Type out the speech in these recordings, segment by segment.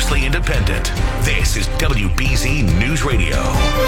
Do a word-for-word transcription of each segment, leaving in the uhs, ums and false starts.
Fiercely independent. This is W B Z News Radio.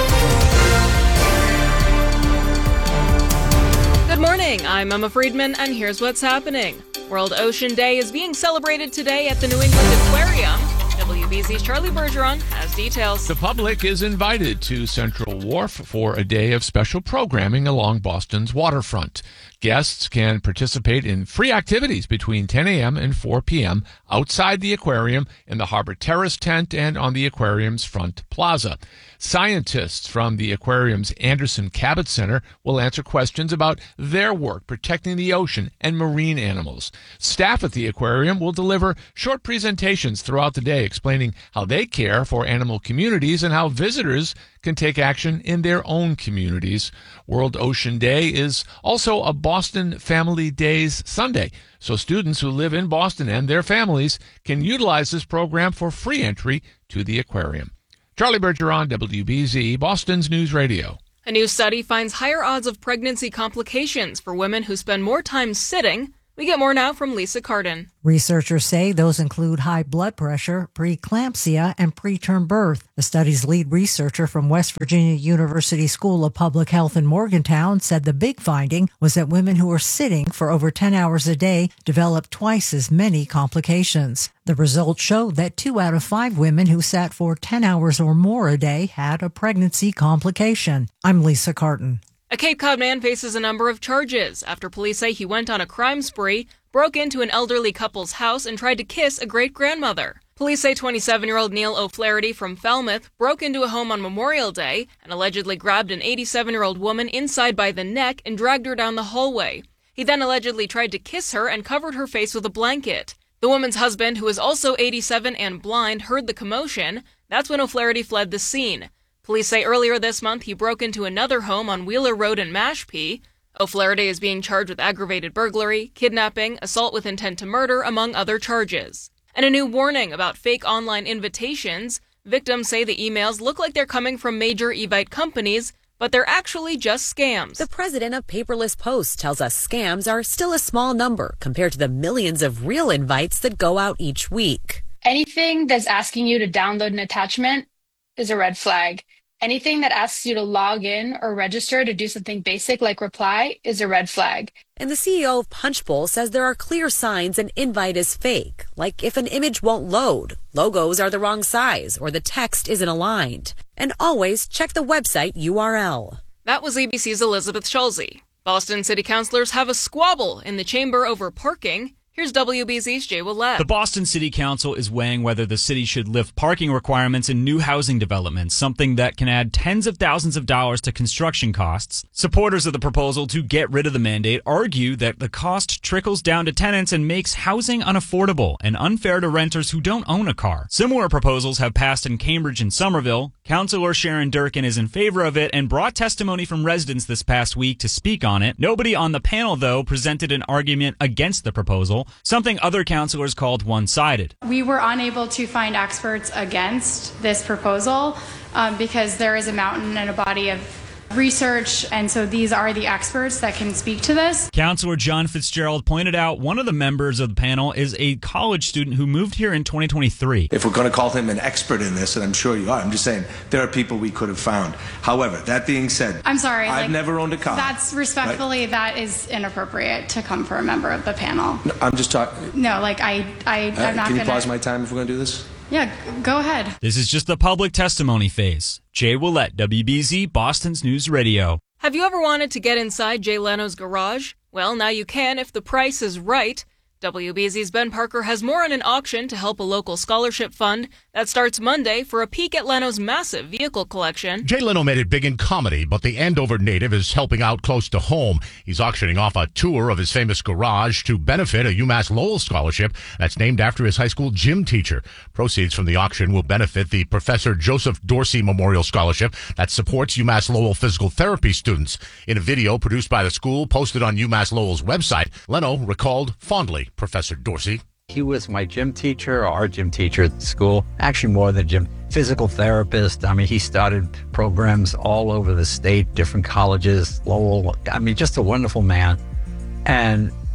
Good morning, I'm Emma Friedman, and here's what's happening. World Ocean Day is being celebrated today at the New England Aquarium. W B Z's Charlie Bergeron has details. The public is invited to Central Wharf for a day of special programming along Boston's waterfront. Guests can participate in free activities between ten a.m. and four p.m. outside the aquarium, in the Harbor Terrace tent, and on the aquarium's front plaza. Scientists from the aquarium's Anderson Cabot Center will answer questions about their work protecting the ocean and marine animals. Staff at the aquarium will deliver short presentations throughout the day explaining how they care for animal communities and how visitors can take action in their own communities. World Ocean Day is also a Boston Family Days Sunday, so students who live in Boston and their families can utilize this program for free entry to the aquarium. Charlie Bergeron, W B Z, Boston's News Radio. A new study finds higher odds of pregnancy complications for women who spend more time sitting. We get more now from Lisa Cardin. Researchers say those include high blood pressure, preeclampsia, and preterm birth. The study's lead researcher from West Virginia University School of Public Health in Morgantown said the big finding was that women who were sitting for over ten hours a day developed twice as many complications. The results showed that two out of five women who sat for ten hours or more a day had a pregnancy complication. I'm Lisa Cardin. A Cape Cod man faces a number of charges after police say he went on a crime spree, broke into an elderly couple's house, and tried to kiss a great-grandmother. Police say twenty-seven-year-old Neil O'Flaherty from Falmouth broke into a home on Memorial Day and allegedly grabbed an eighty-seven-year-old woman inside by the neck and dragged her down the hallway. He then allegedly tried to kiss her and covered her face with a blanket. The woman's husband, who is also eighty-seven and blind, heard the commotion. That's when O'Flaherty fled the scene. Police say earlier this month he broke into another home on Wheeler Road in Mashpee. O'Flaherty is being charged with aggravated burglary, kidnapping, assault with intent to murder, among other charges. And a new warning about fake online invitations. Victims say the emails look like they're coming from major Evite companies, but they're actually just scams. The president of Paperless Post tells us scams are still a small number compared to the millions of real invites that go out each week. Anything that's asking you to download an attachment is a red flag. Anything that asks you to log in or register to do something basic like reply is a red flag. And the C E O of Punchbowl says there are clear signs an invite is fake, like if an image won't load, logos are the wrong size, or the text isn't aligned. And always check the website U R L. That was A B C's Elizabeth Schulze. Boston city councilors have a squabble in the chamber over parking. Here's W B Z's Jay Willett. The Boston City Council is weighing whether the city should lift parking requirements in new housing developments, something that can add tens of thousands of dollars to construction costs. Supporters of the proposal to get rid of the mandate argue that the cost trickles down to tenants and makes housing unaffordable and unfair to renters who don't own a car. Similar proposals have passed in Cambridge and Somerville. Councilor Sharon Durkin is in favor of it and brought testimony from residents this past week to speak on it. Nobody on the panel, though, presented an argument against the proposal, something other councilors called one-sided. We were unable to find experts against this proposal um, because there is a mountain and a body of research, and so these are the experts that can speak to this. Councilor John Fitzgerald pointed out one of the members of the panel is a college student who moved here in twenty twenty-three. If we're going to call him an expert in this, and I'm sure you are, I'm just saying there are people we could have found. However, that being said, I'm sorry, I've like, never owned a car. That's respectfully, right? That is inappropriate to come from a member of the panel. No, I'm just talking. No, like I, I, uh, I'm not. Can you gonna... pause my time if we're going to do this? Yeah, go ahead. This is just the public testimony phase. Jay Willett, W B Z, Boston's News Radio. Have you ever wanted to get inside Jay Leno's garage? Well, now you can if the price is right. W B Z's Ben Parker has more on an auction to help a local scholarship fund that starts Monday for a peek at Leno's massive vehicle collection. Jay Leno made it big in comedy, but the Andover native is helping out close to home. He's auctioning off a tour of his famous garage to benefit a UMass Lowell scholarship that's named after his high school gym teacher. Proceeds from the auction will benefit the Professor Joseph Dorsey Memorial Scholarship that supports UMass Lowell physical therapy students. In a video produced by the school posted on UMass Lowell's website, Leno recalled fondly Professor Dorsey. He was my gym teacher, our gym teacher at the school, actually more than gym, physical therapist. I mean, he started programs all over the state, different colleges, Lowell. I mean, just a wonderful man. And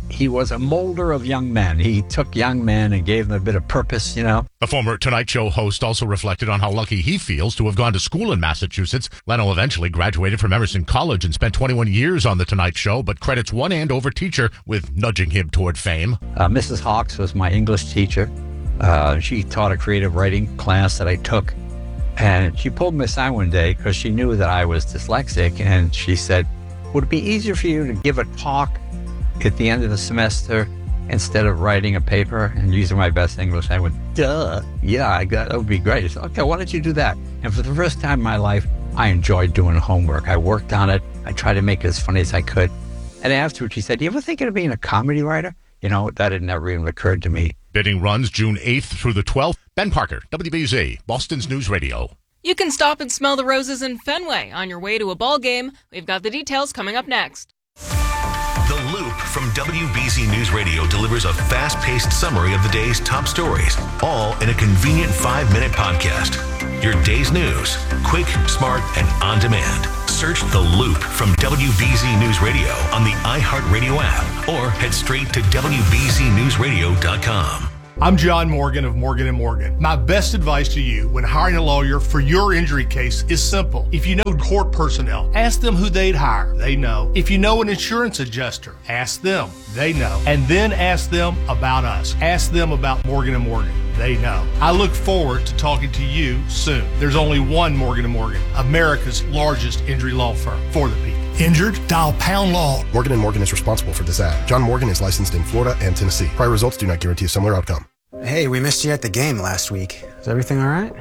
he was a molder of young men. He took young men and gave them a bit of purpose, you know. The former Tonight Show host also reflected on how lucky he feels to have gone to school in Massachusetts. Leno eventually graduated from Emerson College and spent twenty-one years on The Tonight Show, but credits one Andover teacher with nudging him toward fame. Uh, Missus Hawks was my English teacher. Uh, she taught a creative writing class that I took. And she pulled me aside one day because she knew that I was dyslexic. And she said, would it be easier for you to give a talk at the end of the semester instead of writing a paper? And using my best English, I went, duh. Yeah, I got, that would be great. Said, okay, why don't you do that? And for the first time in my life, I enjoyed doing homework. I worked on it. I tried to make it as funny as I could. And afterwards, she said, do you ever think of being a comedy writer? You know, that had never even occurred to me. Bidding runs June eighth through the twelfth. Ben Parker, W B Z, Boston's News Radio. You can stop and smell the roses in Fenway on your way to a ball game. We've got the details coming up next. The Loop from W B Z News Radio delivers a fast-paced summary of the day's top stories, all in a convenient five-minute podcast. Your day's news, quick, smart, and on demand. Search The Loop from W B Z News Radio on the iHeartRadio app or head straight to W B Z news radio dot com. I'm John Morgan of Morgan and Morgan. My best advice to you when hiring a lawyer for your injury case is simple. If you know court personnel, ask them who they'd hire. They know. If you know an insurance adjuster, ask them. They know. And then ask them about us. Ask them about Morgan and Morgan. They know. I look forward to talking to you soon. There's only one Morgan and Morgan, America's largest injury law firm for the people. Injured? Dial Pound Law. Morgan and Morgan is responsible for this ad. John Morgan is licensed in Florida and Tennessee. Prior results do not guarantee a similar outcome. Hey, we missed you at the game last week. Is everything all right?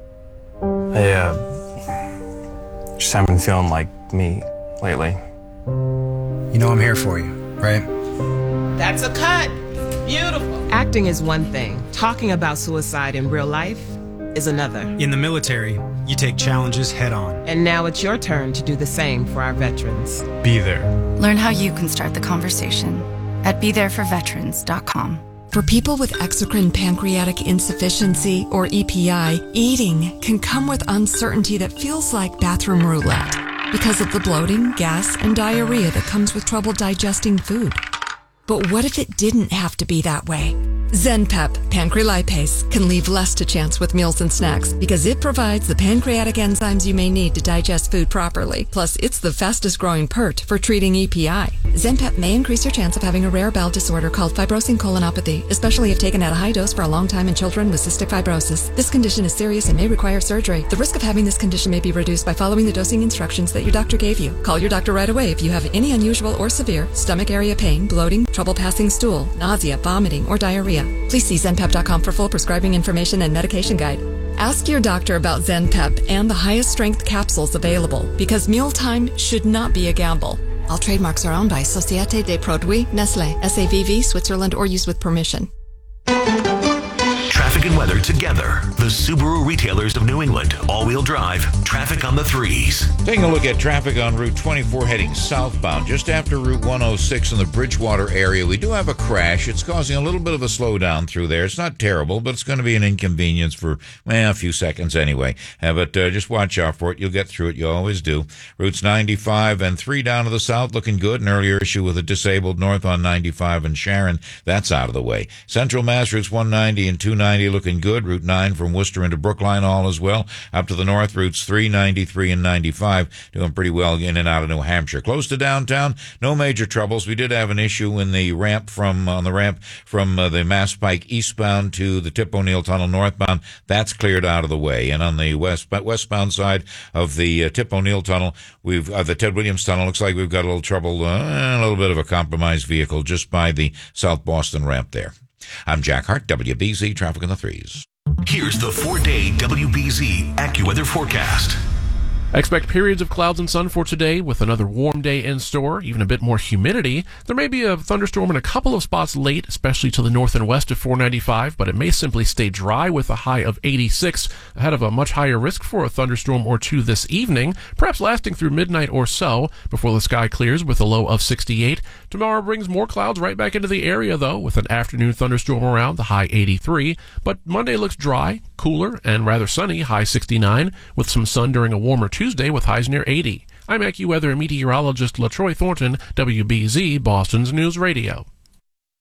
I, uh, just haven't been feeling like me lately. You know I'm here for you, right? That's a cut. Beautiful. Acting is one thing. Talking about suicide in real life is another. In the military, you take challenges head on. And now it's your turn to do the same for our veterans. Be there. Learn how you can start the conversation at be there for veterans dot com. For people with exocrine pancreatic insufficiency, or E P I, eating can come with uncertainty that feels like bathroom roulette because of the bloating, gas, and diarrhea that comes with trouble digesting food. But what if it didn't have to be that way? ZenPep Pancrelipase can leave less to chance with meals and snacks because it provides the pancreatic enzymes you may need to digest food properly. Plus, it's the fastest growing P E R T for treating E P I. ZenPep may increase your chance of having a rare bowel disorder called fibrosing colonopathy, especially if taken at a high dose for a long time in children with cystic fibrosis. This condition is serious and may require surgery. The risk of having this condition may be reduced by following the dosing instructions that your doctor gave you. Call your doctor right away if you have any unusual or severe stomach area pain, bloating, trouble passing stool, nausea, vomiting, or diarrhea. Please see zen pep dot com for full prescribing information and medication guide. Ask your doctor about ZenPep and the highest strength capsules available because mealtime should not be a gamble. All trademarks are owned by Société des Produits Nestlé, S A V V, Switzerland, or used with permission. Traffic and weather together. The Subaru retailers of New England. All-wheel drive. Traffic on the threes. Taking a look at traffic on Route twenty-four heading southbound. Just after Route one oh six in the Bridgewater area, we do have a crash. It's causing a little bit of a slowdown through there. It's not terrible, but it's going to be an inconvenience for well, a few seconds anyway. Uh, but uh, just watch out for it. You'll get through it. You always do. Routes ninety-five and three down to the south looking good. An earlier issue with a disabled north on ninety-five and Sharon. That's out of the way. Central Mass routes one ninety and two ninety looking good. Route nine from Worcester into Brookline all as well. Up to the north, routes three, ninety-three, and ninety-five doing pretty well in and out of New Hampshire. Close to downtown, no major troubles. We did have an issue in the ramp from on the ramp from uh, the Mass Pike eastbound to the Tip O'Neill Tunnel northbound. That's cleared out of the way. And on the west westbound side of the uh, Tip O'Neill Tunnel, we've uh, the Ted Williams Tunnel. Looks like we've got a little trouble, uh, a little bit of a compromised vehicle just by the South Boston ramp there. I'm Jack Hart, W B Z Traffic on the Threes. Here's the four-day W B Z AccuWeather forecast. Expect periods of clouds and sun for today with another warm day in store, even a bit more humidity. There may be a thunderstorm in a couple of spots late, especially to the north and west of four ninety-five, but it may simply stay dry with a high of eighty-six, ahead of a much higher risk for a thunderstorm or two this evening, perhaps lasting through midnight or so before the sky clears with a low of sixty-eight. Tomorrow brings more clouds right back into the area, though, with an afternoon thunderstorm around, the high eighty-three. But Monday looks dry, cooler, and rather sunny, high sixty-nine, with some sun during a warmer Tuesday with highs near eighty. I'm AccuWeather meteorologist LaTroy Thornton, W B Z Boston's News Radio.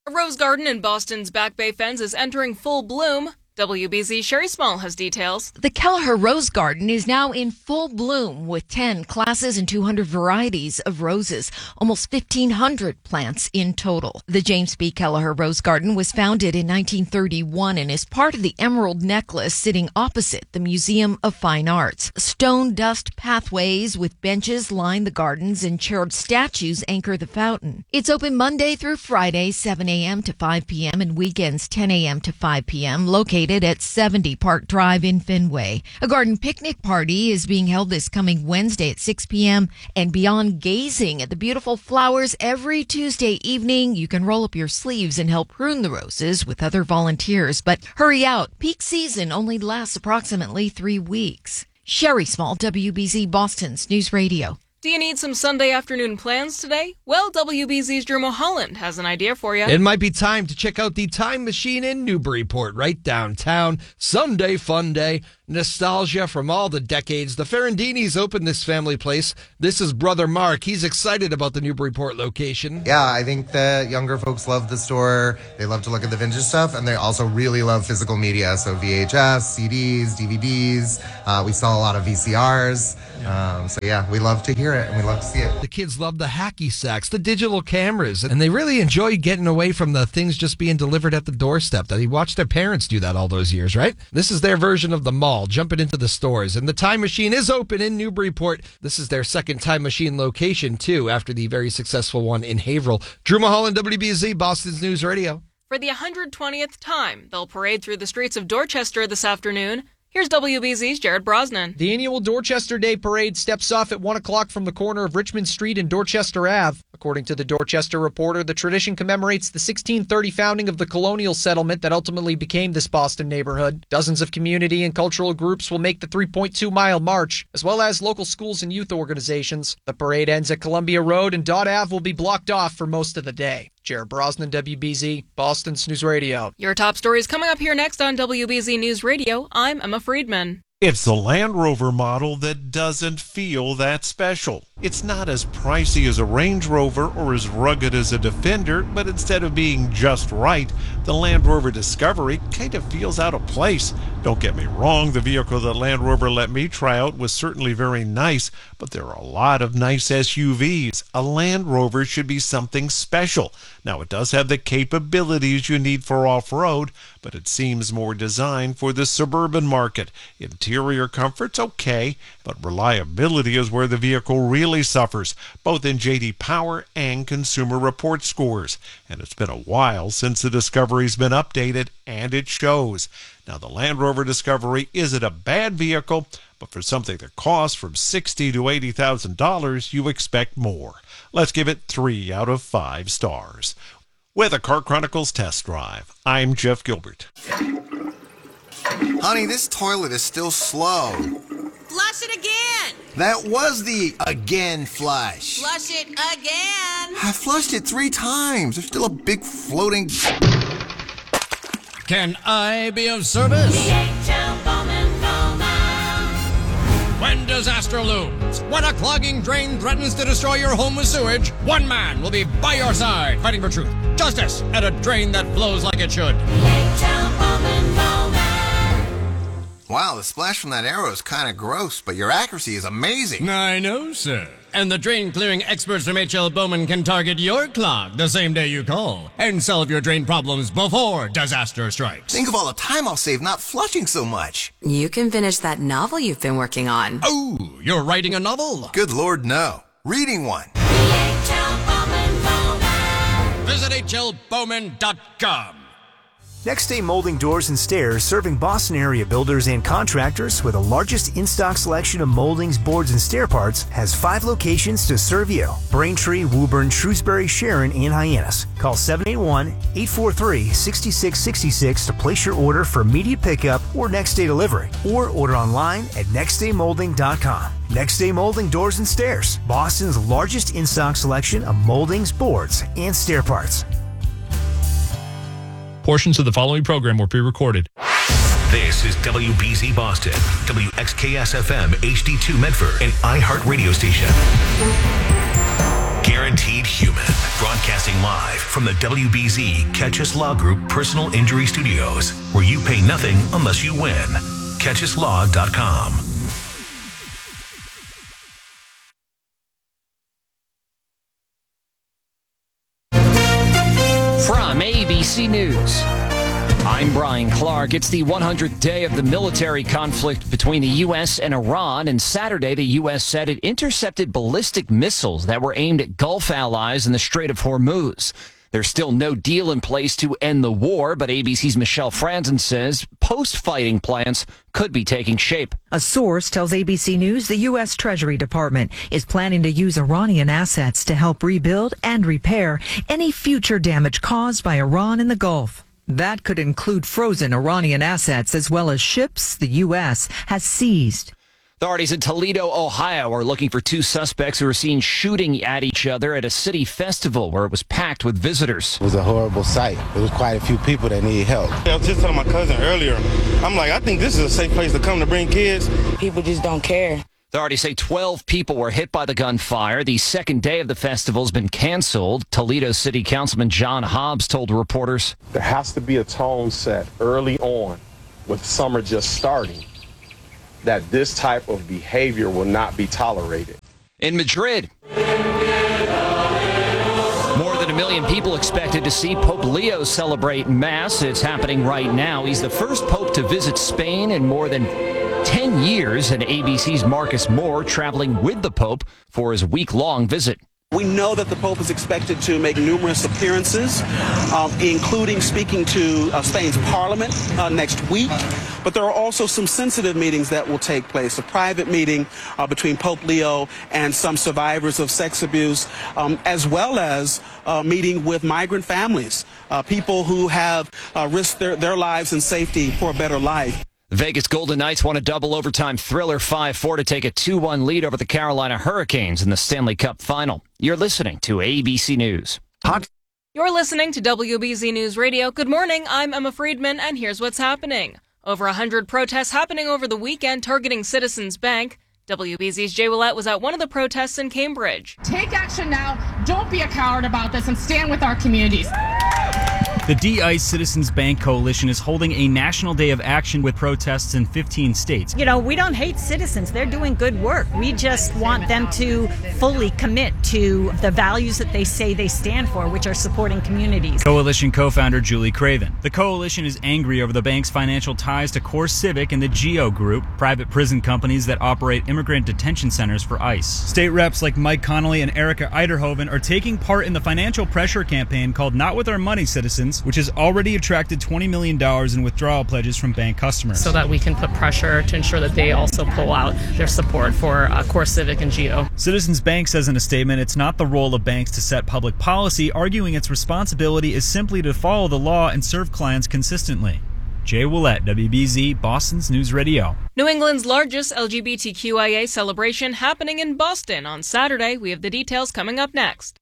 A rose garden in Boston's Back Bay Fens is entering full bloom. W B Z's Sherry Small has details. The Kelleher Rose Garden is now in full bloom with ten classes and two hundred varieties of roses, almost fifteen hundred plants in total. The James B. Kelleher Rose Garden was founded in nineteen thirty-one and is part of the Emerald Necklace sitting opposite the Museum of Fine Arts. Stone dust pathways with benches line the gardens and chaired statues anchor the fountain. It's open Monday through Friday, seven a.m. to five p.m. and weekends ten a.m. to five p.m. located at seventy Park Drive in Fenway. A garden picnic party is being held this coming Wednesday at six p.m. and beyond gazing at the beautiful flowers every Tuesday evening, you can roll up your sleeves and help prune the roses with other volunteers. But hurry out. Peak season only lasts approximately three weeks. Sherry Small, W B Z Boston's News Radio. Do you need some Sunday afternoon plans today? Well, W B Z's Drew Mulholland has an idea for you. It might be time to check out the Time Machine in Newburyport, right downtown. Sunday fun day. Nostalgia from all the decades. The Ferrandinis opened this family place. This is Brother Mark. He's excited about the Newburyport location. Yeah, I think that younger folks love the store. They love to look at the vintage stuff, and they also really love physical media. So V H S, C Ds, D V Ds. Uh, we sell a lot of V C Rs. Um, so yeah, we love to hear it, and we love to see it. The kids love the hacky sacks, the digital cameras, and they really enjoy getting away from the things just being delivered at the doorstep. They watched their parents do that all those years, right? This is their version of the mall, jumping into the stores. And the Time Machine is open in Newburyport. This is their second Time Machine location, too, after the very successful one in Haverhill. Drew Mulholland, W B Z, Boston's News Radio. For the one hundred twentieth time, they'll parade through the streets of Dorchester this afternoon. Here's W B Z's Jared Brosnan. The annual Dorchester Day Parade steps off at one o'clock from the corner of Richmond Street and Dorchester Avenue. According to the Dorchester Reporter, the tradition commemorates the sixteen thirty founding of the colonial settlement that ultimately became this Boston neighborhood. Dozens of community and cultural groups will make the three point two mile march, as well as local schools and youth organizations. The parade ends at Columbia Road, and Dodd Avenue will be blocked off for most of the day. Jared Brosnan, W B Z, Boston's News Radio. Your top stories coming up here next on W B Z News Radio. I'm Emma Friedman. It's the Land Rover model that doesn't feel that special. It's not as pricey as a Range Rover or as rugged as a Defender, but instead of being just right, the Land Rover Discovery kind of feels out of place. Don't get me wrong, the vehicle that Land Rover let me try out was certainly very nice, but there are a lot of nice S U Vs. A Land Rover should be something special. Now, it does have the capabilities you need for off-road, but it seems more designed for the suburban market. Interior comfort's okay, but reliability is where the vehicle really suffers, both in J D Power and Consumer Report scores. And it's been a while since the Discovery's been updated, and it shows. Now, the Land Rover Discovery isn't a bad vehicle, but for something that costs from sixty thousand to eighty thousand dollars, you expect more. Let's give it three out of five stars. With a Car Chronicles test drive, I'm Jeff Gilbert. Honey, this toilet is still slow. Flush it again! That was the again flush. Flush it again! I flushed it three times. There's still a big floating... Can I be of service? D H L Bowman Bowman. When disaster looms, when a clogging drain threatens to destroy your home with sewage, one man will be by your side fighting for truth, justice, and a drain that flows like it should. D H L Bowman Bowman. Wow, the splash from that arrow is kind of gross, but your accuracy is amazing. I know, sir. And the drain-clearing experts from H L Bowman can target your clog the same day you call and solve your drain problems before disaster strikes. Think of all the time I'll save not flushing so much. You can finish that novel you've been working on. Oh, you're writing a novel? Good Lord, no. Reading one. D H L Bowman Bowman. Visit H L Bowman dot com. Next Day Molding Doors and Stairs, serving Boston area builders and contractors with the largest in-stock selection of moldings, boards, and stair parts, has five locations to serve you. Braintree, Woburn, Shrewsbury, Sharon, and Hyannis. Call seven eight one, eight four three, six six six six to place your order for immediate pickup or next day delivery, or order online at next day molding dot com. Next Day Molding Doors and Stairs, Boston's largest in-stock selection of moldings, boards, and stair parts. Portions of the following program were pre-recorded. This is W B Z Boston, W X K S F M H D two Medford, and iHeart radio station. Guaranteed guaranteed human. Broadcasting live from the W B Z Catch Us Law Group Personal Injury Studios, where you pay nothing unless you win. catch us law dot com. From A B C News, I'm Brian Clark. It's the one hundredth day of the military conflict between the U S and Iran, and Saturday the U S said it intercepted ballistic missiles that were aimed at Gulf allies in the Strait of Hormuz. There's still no deal in place to end the war, but A B C's Michelle Franzen says post-fighting plans could be taking shape. A source tells A B C News the U S Treasury Department is planning to use Iranian assets to help rebuild and repair any future damage caused by Iran in the Gulf. That could include frozen Iranian assets as well as ships the U S has seized. Authorities in Toledo, Ohio are looking for two suspects who were seen shooting at each other at a city festival where it was packed with visitors. It was a horrible sight. There was quite a few people that needed help. I was just telling my cousin earlier, I'm like, I think this is a safe place to come to bring kids. People just don't care. Authorities say twelve people were hit by the gunfire. The second day of the festival has been canceled. Toledo City Councilman John Hobbs told reporters, there has to be a tone set early on with summer just starting that this type of behavior will not be tolerated. In Madrid, more than a million people expected to see Pope Leo celebrate Mass. It's happening right now. He's the first pope to visit Spain in more than ten years, and A B C's Marcus Moore traveling with the Pope for his week-long visit. We know that the Pope is expected to make numerous appearances, um, including speaking to uh, Spain's parliament uh, next week. But there are also some sensitive meetings that will take place. A private meeting uh, between Pope Leo and some survivors of sex abuse, um, as well as a meeting with migrant families, uh, people who have uh, risked their, their lives and safety for a better life. Vegas Golden Knights won a double overtime thriller five four to take a two one lead over the Carolina Hurricanes in the Stanley Cup final. You're listening to A B C News. Hot. You're listening to W B Z News Radio. Good morning, I'm Emma Friedman, and here's what's happening. Over one hundred protests happening over the weekend targeting Citizens Bank. W B Z's Jay Willett was at one of the protests in Cambridge. Take action now. Don't be a coward about this and stand with our communities. The D-ICE Citizens Bank Coalition is holding a national day of action with protests in fifteen states. You know, we don't hate citizens. They're doing good work. We just want them to fully commit to the values that they say they stand for, which are supporting communities. Coalition co-founder Julie Craven. The coalition is angry over the bank's financial ties to Core Civic and the GEO Group, private prison companies that operate immigrant detention centers for ICE. State reps like Mike Connolly and Erica Eiderhoven are taking part in the financial pressure campaign called Not With Our Money, Citizens, which has already attracted twenty million dollars in withdrawal pledges from bank customers. So that we can put pressure to ensure that they also pull out their support for uh, Core Civic and GEO. Citizens Bank says in a statement it's not the role of banks to set public policy, arguing its responsibility is simply to follow the law and serve clients consistently. Jay Willett, W B Z, Boston's News Radio. New England's largest L G B T Q I A celebration happening in Boston on Saturday. We have the details coming up next.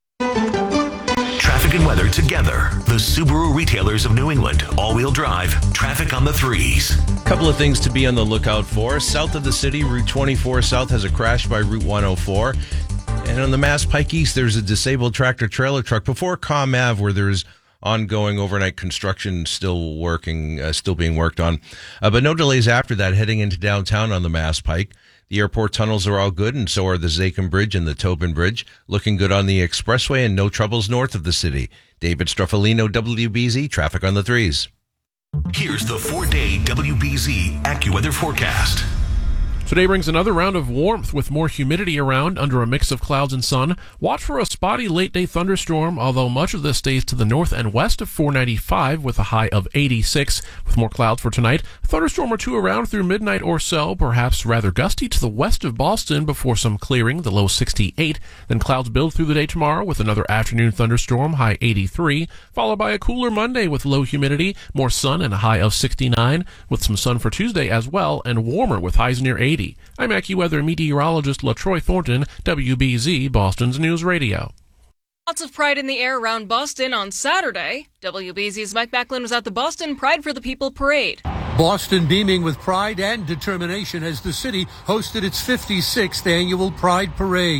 Traffic and weather together. The Subaru retailers of New England. All-wheel drive. Traffic on the threes. Couple of things to be on the lookout for. South of the city, Route twenty-four South has a crash by Route one oh four. And on the Mass Pike East, there's a disabled tractor-trailer truck before Com Ave, where there's ongoing overnight construction still working, uh, still being worked on. Uh, but no delays after that heading into downtown on the Mass Pike. The airport tunnels are all good, and so are the Zakim Bridge and the Tobin Bridge. Looking good on the expressway and no troubles north of the city. David Struffolino, W B Z, traffic on the threes. Here's the four-day W B Z AccuWeather forecast. Today brings another round of warmth with more humidity around under a mix of clouds and sun. Watch for a spotty late-day thunderstorm, although much of this stays to the north and west of four ninety-five with a high of eighty-six. With more clouds for tonight, a thunderstorm or two around through midnight or so, perhaps rather gusty to the west of Boston before some clearing, the low sixty-eight. Then clouds build through the day tomorrow with another afternoon thunderstorm, high eighty-three, followed by a cooler Monday with low humidity, more sun and a high of sixty-nine, with some sun for Tuesday as well, and warmer with highs near eighty. I'm AccuWeather meteorologist LaTroy Thornton, W B Z, Boston's News Radio. Lots of pride in the air around Boston on Saturday. W B Z's Mike Macklin was at the Boston Pride for the People Parade. Boston beaming with pride and determination as the city hosted its fifty-sixth annual Pride Parade.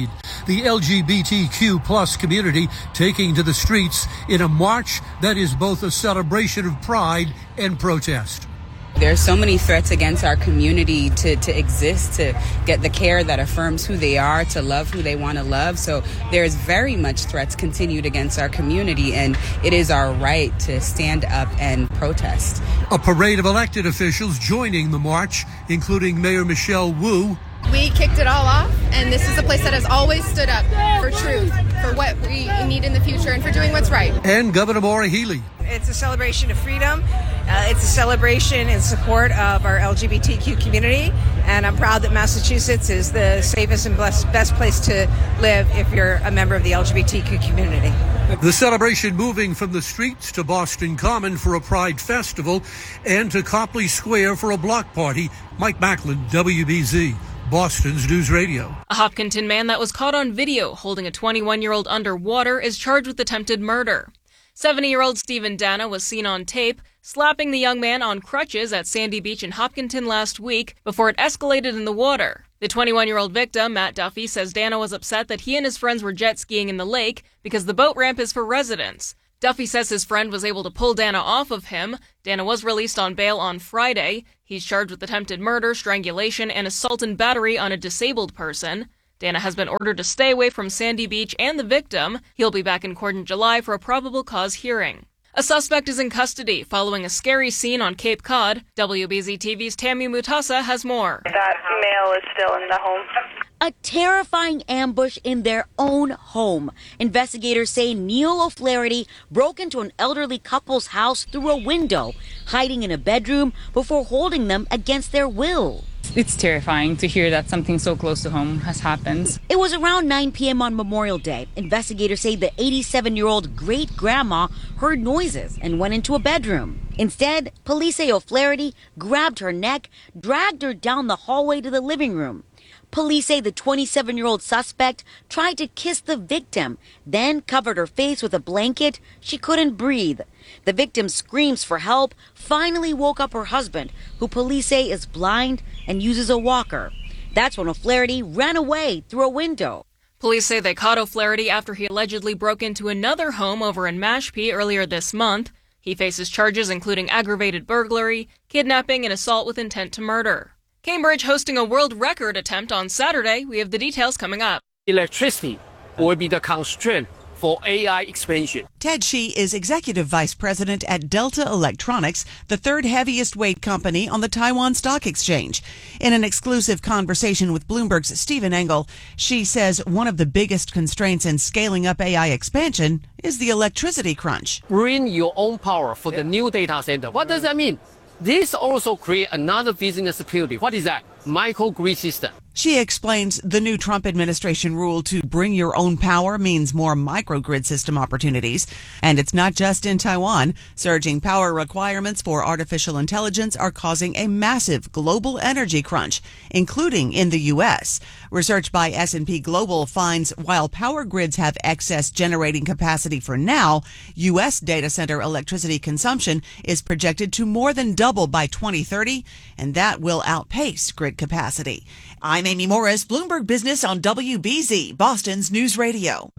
the L G B T Q plus community taking to the streets in a march that is both a celebration of pride and protest. There's so many threats against our community to, to exist, to get the care that affirms who they are, to love who they want to love. So there's very much threats continued against our community, and it is our right to stand up and protest. A parade of elected officials joining the march, including Mayor Michelle Wu. We kicked it all off, and this is a place that has always stood up for truth, for what we need in the future, and for doing what's right. And Governor Maura Healey. It's a celebration of freedom. Uh, it's a celebration in support of our L G B T Q community, and I'm proud that Massachusetts is the safest and best, best place to live if you're a member of the L G B T Q community. The celebration moving from the streets to Boston Common for a Pride Festival and to Copley Square for a block party. Mike Macklin, W B Z. Boston's News Radio. A Hopkinton man that was caught on video holding a twenty-one-year-old underwater is charged with attempted murder. seventy-year-old Stephen Dana was seen on tape slapping the young man on crutches at Sandy Beach in Hopkinton last week before it escalated in the water. The twenty-one-year-old victim, Matt Duffy, says Dana was upset that he and his friends were jet skiing in the lake because the boat ramp is for residents. Duffy says his friend was able to pull Dana off of him. Dana was released on bail on Friday. He's charged with attempted murder, strangulation, and assault and battery on a disabled person. Dana has been ordered to stay away from Sandy Beach and the victim. He'll be back in court in July for a probable cause hearing. A suspect is in custody following a scary scene on Cape Cod. W B Z T V's Tammy Mutasa has more. That male is still in the home. A terrifying ambush in their own home. Investigators say Neil O'Flaherty broke into an elderly couple's house through a window, hiding in a bedroom before holding them against their will. It's terrifying to hear that something so close to home has happened. It was around nine p.m. on Memorial Day. Investigators say the eighty-seven-year-old great-grandma heard noises and went into a bedroom. Instead, police say O'Flaherty grabbed her neck, dragged her down the hallway to the living room. Police say the twenty-seven-year-old suspect tried to kiss the victim, then covered her face with a blanket. She couldn't breathe. The victim's screams for help finally woke up her husband, who police say is blind and uses a walker. That's when O'Flaherty ran away through a window. Police say they caught O'Flaherty after he allegedly broke into another home over in Mashpee earlier this month. He faces charges including aggravated burglary, kidnapping, and assault with intent to murder. Cambridge hosting a world record attempt on Saturday. We have the details coming up. Electricity will be the constraint for A I expansion. Ted Shi is executive vice president at Delta Electronics, the third heaviest weight company on the Taiwan Stock Exchange. In an exclusive conversation with Bloomberg's Stephen Engel, Shi says one of the biggest constraints in scaling up A I expansion is the electricity crunch. Bring your own power for the new data center. What does that mean? This also creates another business security. What is that? Microgrid system. She explains the new Trump administration rule to bring your own power means more microgrid system opportunities. And it's not just in Taiwan. Surging power requirements for artificial intelligence are causing a massive global energy crunch, including in the U S. Research by S and P Global finds while power grids have excess generating capacity for now, U S data center electricity consumption is projected to more than double by twenty thirty, and that will outpace grid capacity. I'm Amy Morris, Bloomberg Business on W B Z, Boston's News Radio.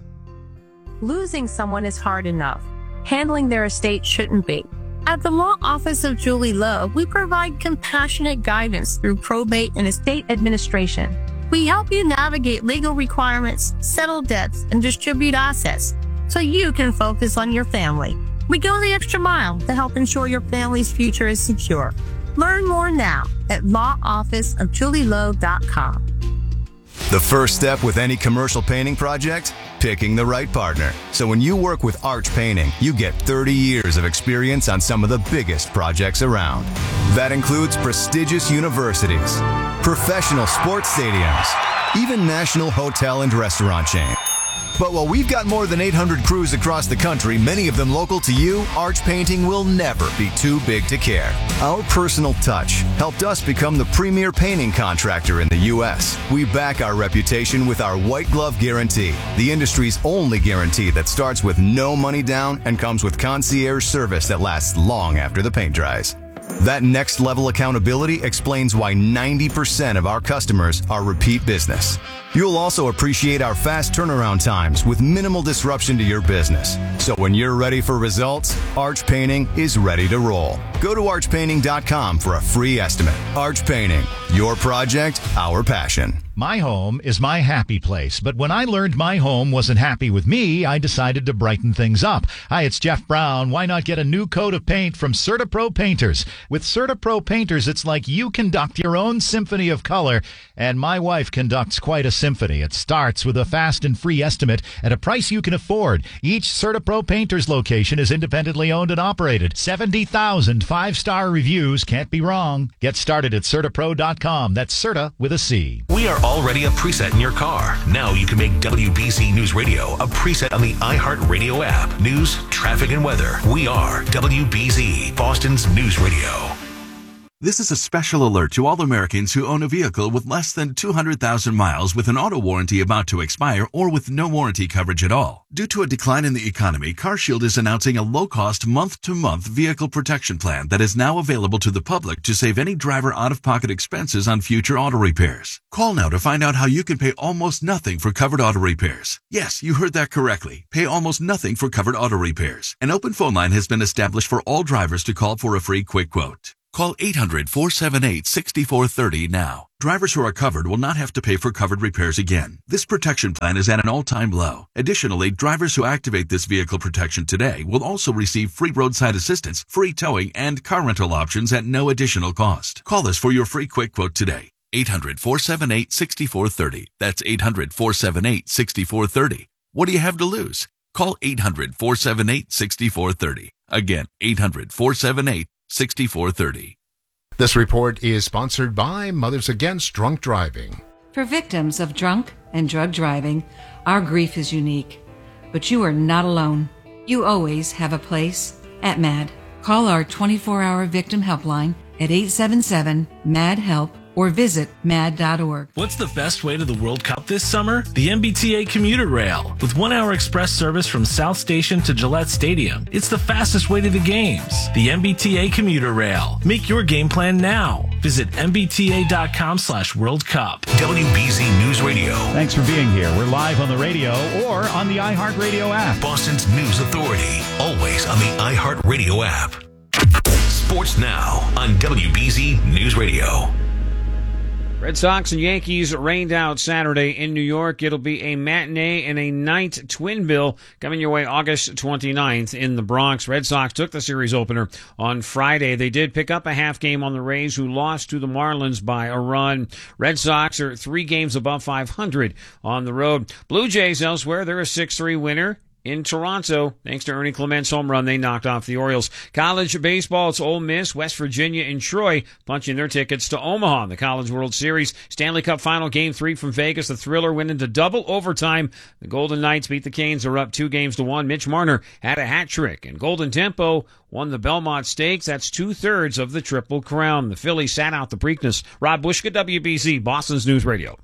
Losing someone is hard enough. Handling their estate shouldn't be. At the Law Office of Julie Lowe, we provide compassionate guidance through probate and estate administration. We help you navigate legal requirements, settle debts, and distribute assets so you can focus on your family. We go the extra mile to help ensure your family's future is secure. Learn more now at law office of julie lowe dot com. The first step with any commercial painting project? Picking the right partner. So when you work with Arch Painting, you get thirty years of experience on some of the biggest projects around. That includes prestigious universities, professional sports stadiums, even national hotel and restaurant chains. But while we've got more than eight hundred crews across the country, many of them local to you, Arch Painting will never be too big to care. Our personal touch helped us become the premier painting contractor in the U S. We back our reputation with our White Glove Guarantee, the industry's only guarantee that starts with no money down and comes with concierge service that lasts long after the paint dries. That next level accountability explains why ninety percent of our customers are repeat business. You'll also appreciate our fast turnaround times with minimal disruption to your business. So when you're ready for results, Arch Painting is ready to roll. Go to arch painting dot com for a free estimate. Arch Painting, your project, our passion. My home is my happy place, but when I learned my home wasn't happy with me, I decided to brighten things up. Hi, it's Jeff Brown. Why not get a new coat of paint from CertaPro Painters? With CertaPro Painters, it's like you conduct your own symphony of color, and my wife conducts quite a symphony. It starts with a fast and free estimate at a price you can afford. Each CertaPro Painters location is independently owned and operated. seventy thousand five-star reviews. Can't be wrong. Get started at Certa Pro dot com. That's Certa with a C. We are already a preset in your car. Now you can make W B Z News Radio a preset on the iHeartRadio app. News, traffic, and weather. We are W B Z, Boston's News Radio. This is a special alert to all Americans who own a vehicle with less than two hundred thousand miles with an auto warranty about to expire or with no warranty coverage at all. Due to a decline in the economy, CarShield is announcing a low-cost month-to-month vehicle protection plan that is now available to the public to save any driver out-of-pocket expenses on future auto repairs. Call now to find out how you can pay almost nothing for covered auto repairs. Yes, you heard that correctly. Pay almost nothing for covered auto repairs. An open phone line has been established for all drivers to call for a free quick quote. Call eight hundred, four seven eight, six four three zero now. Drivers who are covered will not have to pay for covered repairs again. This protection plan is at an all-time low. Additionally, drivers who activate this vehicle protection today will also receive free roadside assistance, free towing, and car rental options at no additional cost. Call us for your free quick quote today. eight hundred, four seven eight, six four three zero. That's eight hundred, four seven eight, six four three zero. What do you have to lose? Call eight hundred, four seven eight, six four three zero. Again, eight hundred, four seven eight, six four three zero. This report is sponsored by Mothers Against Drunk Driving. For victims of drunk and drug driving, our grief is unique. But you are not alone. You always have a place at MAD. Call our twenty-four hour victim helpline at eight seven seven, M A D, HELP or visit mad dot org. What's the best way to the World Cup this summer? The M B T A Commuter Rail. With one-hour express service from South Station to Gillette Stadium, it's the fastest way to the games. The M B T A Commuter Rail. Make your game plan now. Visit M B T A dot com slash World Cup. W B Z News Radio. Thanks for being here. We're live on the radio or on the iHeartRadio app. Boston's News Authority. Always on the iHeartRadio app. Sports now on W B Z News Radio. Red Sox and Yankees rained out Saturday in New York. It'll be a matinee and a night twin bill coming your way August twenty-ninth in the Bronx. Red Sox took the series opener on Friday. They did pick up a half game on the Rays, who lost to the Marlins by a run. Red Sox are three games above five hundred on the road. Blue Jays elsewhere, they're a six three winner in Toronto. Thanks to Ernie Clement's home run, they knocked off the Orioles. College baseball, it's Ole Miss, West Virginia, and Troy punching their tickets to Omaha in the College World Series. Stanley Cup Final Game three from Vegas. The Thriller went into double overtime. The Golden Knights beat the Canes. They're up two games to one. Mitch Marner had a hat trick, and Golden Tempo won the Belmont Stakes. That's two-thirds of the Triple Crown. The Phillies sat out the Preakness. Rob Bushka, W B Z, Boston's News Radio.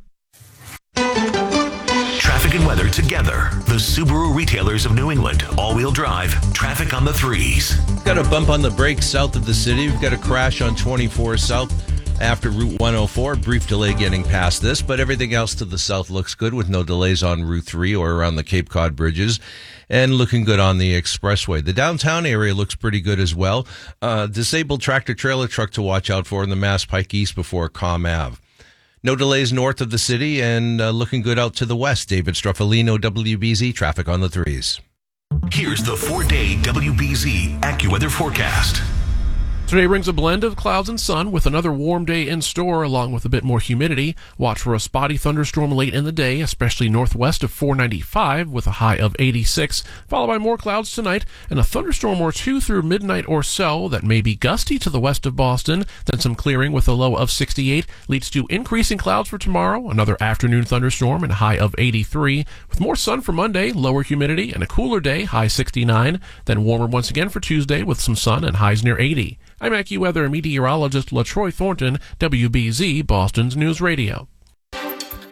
Traffic and weather together. The Subaru retailers of New England. All-wheel drive. Traffic on the threes. Got a bump on the brakes south of the city. We've got a crash on twenty-four South after Route one oh four. Brief delay getting past this, but everything else to the south looks good with no delays on Route three or around the Cape Cod bridges, and looking good on the expressway. The downtown area looks pretty good as well. Uh, disabled tractor-trailer truck to watch out for in the Mass Pike East before Comm Ave. No delays north of the city and uh, looking good out to the west. David Struffolino, W B Z, traffic on the threes. Here's the four-day W B Z AccuWeather forecast. Today brings a blend of clouds and sun with another warm day in store along with a bit more humidity. Watch for a spotty thunderstorm late in the day, especially northwest of four ninety-five with a high of eighty-six, followed by more clouds tonight and a thunderstorm or two through midnight or so that may be gusty to the west of Boston. Then some clearing with a low of sixty-eight leads to increasing clouds for tomorrow, another afternoon thunderstorm and a high of eighty-three, with more sun for Monday, lower humidity, and a cooler day, high sixty-nine. Then warmer once again for Tuesday with some sun and highs near eighty. I'm AccuWeather meteorologist LaTroy Thornton, W B Z, Boston's News Radio.